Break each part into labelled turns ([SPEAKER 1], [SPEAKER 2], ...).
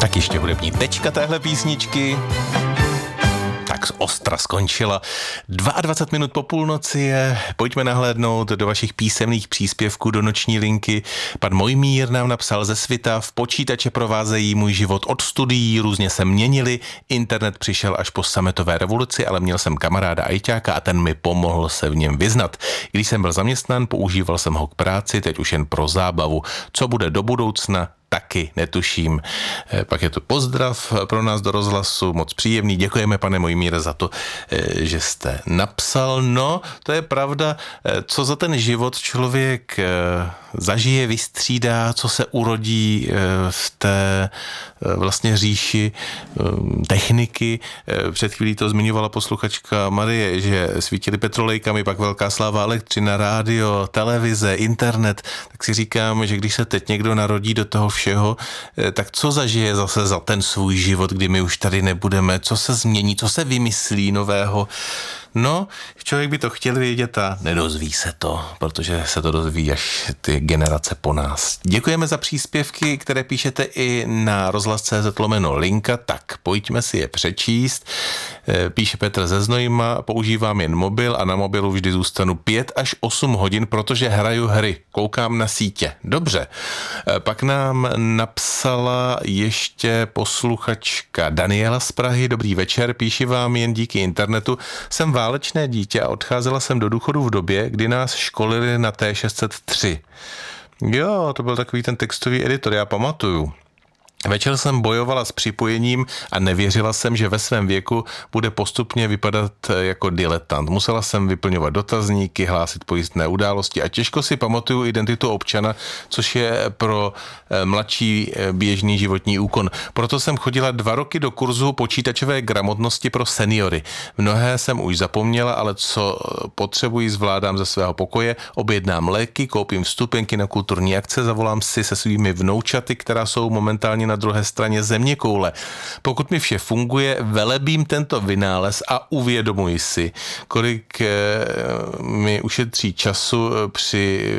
[SPEAKER 1] Tak ještě hudební tečka téhle písničky. Tak ostra skončila. 22 minut po půlnoci je. Pojďme nahlédnout do vašich písemných příspěvků do noční linky. Pan Mojmír nám napsal ze svita: v počítače provázejí můj život od studií, různě se měnili, internet přišel až po sametové revoluci, ale měl jsem kamaráda ajťáka a ten mi pomohl se v něm vyznat. Když jsem byl zaměstnán, používal jsem ho k práci, teď už jen pro zábavu. Co bude do budoucna? Taky netuším. Pak je to pozdrav pro nás do rozhlasu, moc příjemný. Děkujeme, pane Mojmíre, za to, že jste napsal. No, to je pravda, co za ten život člověk zažije, vystřídá, co se urodí v té vlastně říši techniky. Před chvílí to zmiňovala posluchačka Marie, že svítili petrolejkami, pak velká sláva elektřina, rádio, televize, internet. Tak si říkám, že když se teď někdo narodí do toho všeho, tak co zažije zase za ten svůj život, kdy my už tady nebudeme, co se změní, co se vymyslí nového. No, člověk by to chtěl vědět a nedozví se to, protože se to dozví až ty generace po nás. Děkujeme za příspěvky, které píšete i na rozhlas.cz/linka, tak pojďme si je přečíst. Píše Petr ze Znojma: používám jen mobil a na mobilu vždy zůstanu 5 až 8 hodin, protože hraju hry, koukám na sítě. Dobře. Pak nám napsala ještě posluchačka Daniela z Prahy: dobrý večer, píši vám jen díky internetu. Jsem válečné dítě a odcházela jsem do důchodu v době, kdy nás školili na T603. Jo, to byl takový ten textový editor, já pamatuju. Večer jsem bojovala s připojením a nevěřila jsem, že ve svém věku bude postupně vypadat jako diletant. Musela jsem vyplňovat dotazníky, hlásit pojistné události a těžko si pamatuju identitu občana, což je pro mladší běžný životní úkon. Proto jsem chodila 2 roky do kurzu počítačové gramotnosti pro seniory. Mnohé jsem už zapomněla, ale co potřebuji, zvládám ze svého pokoje, objednám léky, koupím vstupenky na kulturní akce, zavolám si se svými vnoučaty, která jsou momentálně na druhé straně zeměkoule. Pokud mi vše funguje, velebím tento vynález a uvědomuji si, kolik mi ušetří času při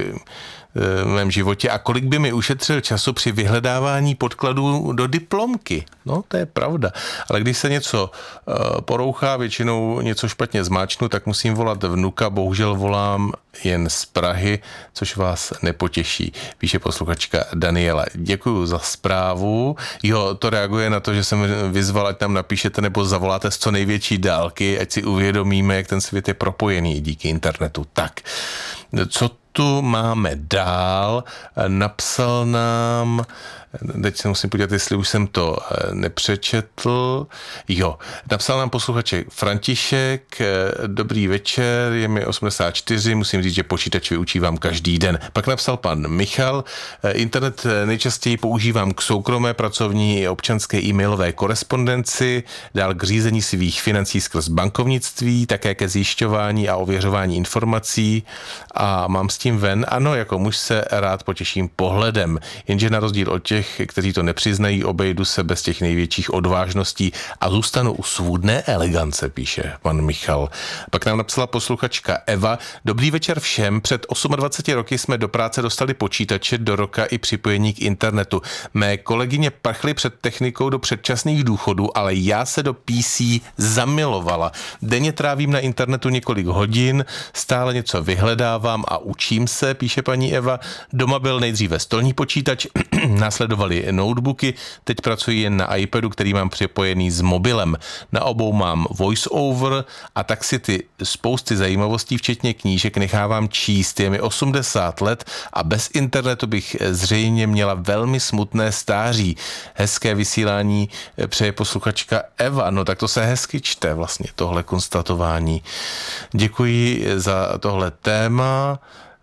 [SPEAKER 1] mém životě a kolik by mi ušetřil času při vyhledávání podkladů do diplomky. No, to je pravda. Ale když se něco porouchá, většinou něco špatně zmáčknu, tak musím volat vnuka. Bohužel volám jen z Prahy, což vás nepotěší, píše posluchačka Daniela. Děkuju za zprávu. Jo, to reaguje na to, že jsem vyzval, ať nám napíšete nebo zavoláte z co největší dálky, ať si uvědomíme, jak ten svět je propojený díky internetu. Tak, co tu máme dál? Napsal nám, teď se musím podívat, jestli už jsem to nepřečetl. Jo, napsal nám posluchaček František: dobrý večer, je mi 84, musím říct, že počítač využívám každý den. Pak napsal pan Michal: internet nejčastěji používám k soukromé, pracovní i občanské e-mailové korespondenci, dál k řízení svých financí skrz bankovnictví, také ke zjišťování a ověřování informací a mám s tím ven. Ano, jako muž se rád potěším pohledem, jenže na rozdíl od těch, kteří to nepřiznají, obejdu se bez těch největších odvážností a zůstanu u svůdné elegance, píše pan Michal. Pak nám napsala posluchačka Eva: dobrý večer všem, před 28 roky jsme do práce dostali počítače, do roka i připojení k internetu. Mé kolegyně prchly před technikou do předčasných důchodů, ale já se do PC zamilovala. Denně trávím na internetu několik hodin, stále něco vyhledávám a učím se, píše paní Eva. Doma byl nejdříve stolní počítač, následovaly notebooky, teď pracuji jen na iPadu, který mám připojený s mobilem. Na obou mám voice-over a tak si ty spousty zajímavostí, včetně knížek, nechávám číst. Je mi 80 let a bez internetu bych zřejmě měla velmi smutné stáří. Hezké vysílání přeje posluchačka Eva. No tak to se hezky čte vlastně, tohle konstatování. Děkuji za tohle téma.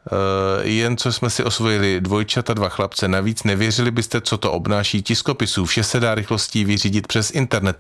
[SPEAKER 1] Jen co jsme si osvojili dvojčata, 2 chlapce navíc, nevěřili byste, co to obnáší tiskopisů. Vše se dá rychlostí vyřídit přes internet.